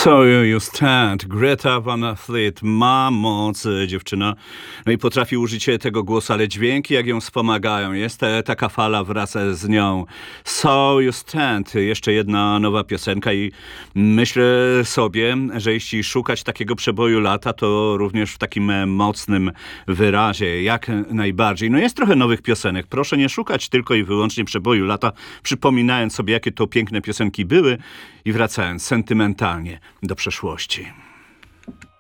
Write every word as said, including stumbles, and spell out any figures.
So You Stand. Greta Van Fleet ma moc, dziewczyna. No i potrafi użyć tego głosu, ale dźwięki jak ją wspomagają. Jest e, taka fala wraz z nią. So You Stand. Jeszcze jedna nowa piosenka i myślę sobie, że jeśli szukać takiego przeboju lata, to również w takim e, mocnym wyrazie. Jak najbardziej. No jest trochę nowych piosenek. Proszę nie szukać tylko i wyłącznie przeboju lata, przypominając sobie, jakie to piękne piosenki były i wracając sentymentalnie do przeszłości.